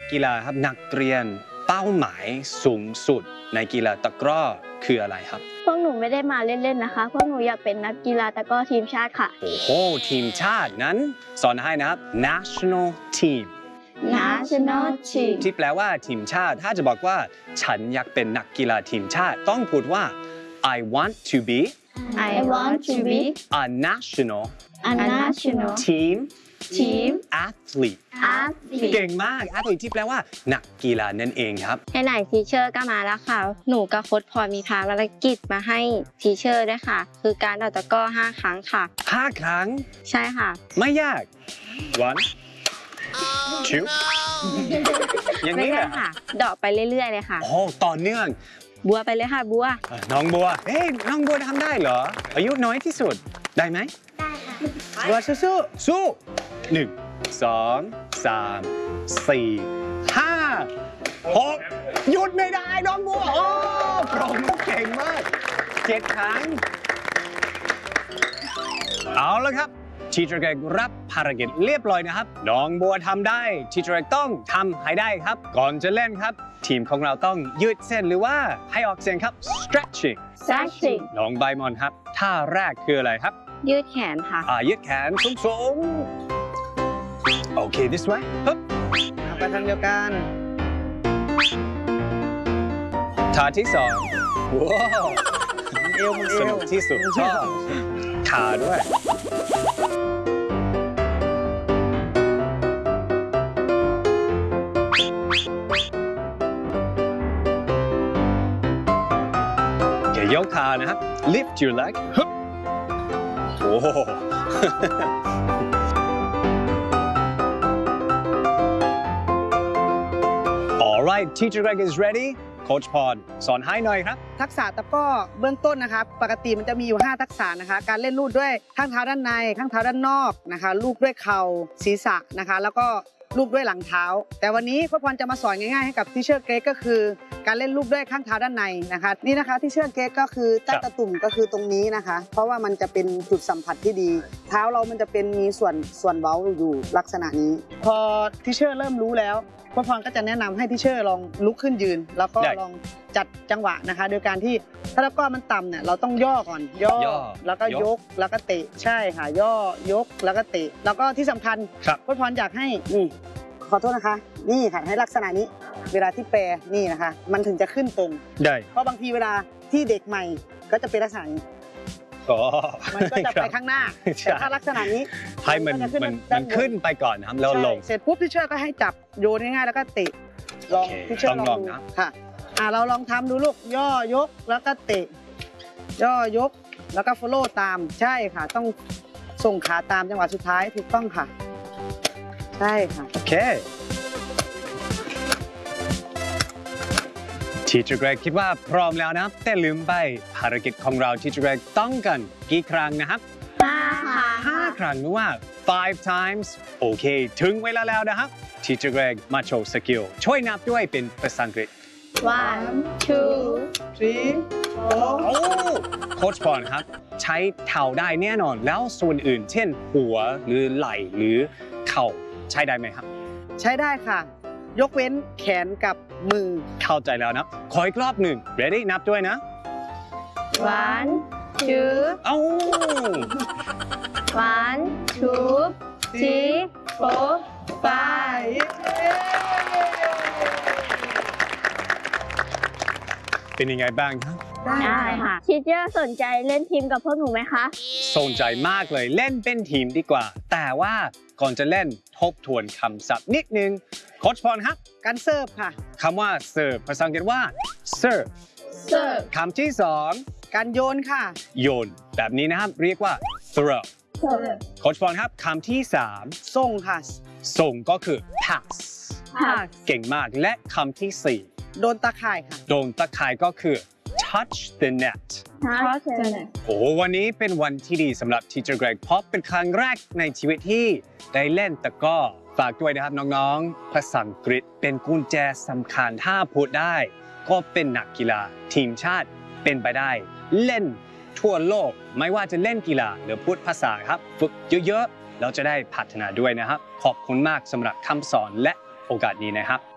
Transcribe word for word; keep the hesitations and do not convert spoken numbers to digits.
กีฬาครับนักเรียนเป้าหมายสูงสุดในกีฬาตะกร้อคืออะไรครับพวกหนูไม่ได้มาเล่นๆนะคะพวกหนูอยากเป็นนักกีฬาตะกร้อทีมชาติค่ะโอ้โหทีมชาตินั้นสอนให้นะครับ national team national team ที่แปลว่าทีมชาติถ้าจะบอกว่าฉันอยากเป็นนักกีฬาทีมชาติต้องพูดว่า I want to be I want to be a national a national team team athlete athlete เก่งมาก athlete ที่แปลว่านักกีฬานั่นเองครับไหนๆทีเชอร์ก็มาแล้วค่ะหนูกับโค้ชพรมีภารกิจมาให้ทีเชอร์ด้วยค่ะคือการเดาตะกร้อห้าครั้งค่ะห้าครั้งใช่ค่ะไม่ยาก one two อย่างนี้เหรอค่ะเดาะไปเรื่อยๆเลยค่ะโอ้ต่อเนื่องบัวไปเลยค่ะบัวน้องบัวเฮ้ยน้องบัวทำได้เหรออายุน้อยที่สุดได้ไหมได้ค่ะบัวสู้สู้สู้หนึ่งสองสามสี่ห้าหกหยุดไม่ได้น้องบัวโอ้ปรบมือเก่งมากเจ็ดครั้งเอาละครับทีเชอร์เกรกรับภารกิจเรียบร้อยนะครับน้องบัวทำได้ทีเชอร์เกรกต้องทำให้ได้ครับก่อนจะเล่นครับทีมของเราต้องยืดเส้นหรือว่าให้ออกเสียงครับ stretching stretching น้องใบมอนครับท่าแรกคืออะไรครับยืดแขนค่ะอ่ายืดแขนสูงๆโอเค this way ฮึบไปทางเดียวกันท่าที่สองว้าวเอวมันเอวสนุกที่สุดชอบขาด้วยยกขานะครับ lift your leg ฮึบโอ้โห alright teacher Greg is ready coach พรสอนให้หน่อยครับทักษะตะกร้อเบื้องต้นนะครับปกติมันจะมีอยู่ห้าทักษะนะคะการเล่นลูกด้วยข้างเท้าด้านในข้างเท้าด้านนอกนะคะลูกด้วยเข่าศีรษะนะคะแล้วก็ลูกด้วยหลังเท้าแต่วันนี้พ่อพรจะมาสอนง่ายๆให้กับทีเชอร์เกรกก็คือการเล่นลูกด้วยข้างเท้าด้านในนะคะนี่นะคะทีเชอร์เกรกก็คือใต้ตะตุ่มก็คือตรงนี้นะคะเพราะว่ามันจะเป็นจุดสัมผัสที่ดีเท้าเรามันจะเป็นมีส่วนส่วนเว้าอยู่ลักษณะนี้พอทีเชอร์เริ่มรู้แล้วพ่อพรก็จะแนะนำให้ทีเชอร์ลองลุกขึ้นยืนแล้วก็ลองจัดจังหวะนะคะโดยการที่ถ้าตะกร้อมันต่ำเนี่ยเราต้องย่อก่อนย่อแล้วก็ยกแล้วก็เตะใช่ค่ะย่อยกแล้วก็เตะแล้วก็ที่สำคัญพ่อพรอยากให้นี่ขอโทษนะคะนี่ค่ะให้ลักษณะนี้เวลาที่แปรนี่นะคะมันถึงจะขึ้นตรงได้เพราะบางทีเวลาที่เด็กใหม่ก็จะเป็นลักษณะนี้มันก็จะไปข้างหน้าแต่ถ้าลักษณะนี้ให้มันมันมันขึ้นไปก่อนนะครับแล้วลงเสร็จปุ๊บพี่เชื่อก็ให้จับโยนง่ายๆแล้วก็เตะลองพี่เชื่อลองดูค่ะอ่าเราลองทำดูลูกย่อยกแล้วก็เตะย่อยกแล้วก็ follow ตามใช่ค่ะต้องส่งขาตามจังหวะสุดท้ายถูกต้องค่ะใช่ค่ะโอเคทีเจอร์เกรกคิดว่าพร้อมแล้วนะครับแต่ลืมไปภารกิจของเราทีเจอร์เกรกต้องกันกี่ครั้งนะครับห้าค่ะห้าครั้งหรือว่า five times โอเคถึงเวลาแล้วนะครับทีเจอร์เกรกมาโชว์สกิลช่วยนับด้วยเป็นภาษาอังกฤษ one two three four โอ้โค้ชพรครับใช้เท้าได้แน่นอนแล้วส่วนอื่นเช่นหัวหรือไหล่หรือเข่าใช้ได้ไหมครับใช้ได้ค่ะยกเว้นแขนกับมือเข้าใจแล้วนะขออีกรอบหนึ่ง ready นับด้วยนะ one two เอ้า one two three four five เป็นยังไงบ้างครับได้ค่ะทีเจอร์สนใจเล่นทีมกับพวกหนูไหมคะสนใจมากเลยเล่นเป็นทีมดีกว่าแต่ว่าก่อนจะเล่นทบทวนคำศัพท์นิดนึงโค้ชพรครับการเสิร์ฟค่ะคำว่าเสิร์ฟภาษาอังกฤษว่า serve serve คำที่สองการโยนค่ะโยนแบบนี้นะครับเรียกว่า throw โค้ชพรครับคำที่สามส่งค่ะส่งก็คือ pass pass เก่งมากและคำที่สี่โดนตะข่ายค่ะโดนตะข่ายก็คือ touch the net touch the net โอ้วันนี้เป็นวันที่ดีสำหรับ Teacher Greg เพราะเป็นครั้งแรกในชีวิตที่ได้เล่นตะกร้อฝากด้วยนะครับน้องๆภาษาอังกฤษเป็นกุญแจสำคัญถ้าพูดได้ก็เป็นนักกีฬาทีมชาติเป็นไปได้เล่นทั่วโลกไม่ว่าจะเล่นกีฬาหรือพูดภาษาครับฝึกเยอะๆแล้วจะได้พัฒนาด้วยนะครับขอบคุณมากสำหรับคำสอนและโอกาสนี้นะครับ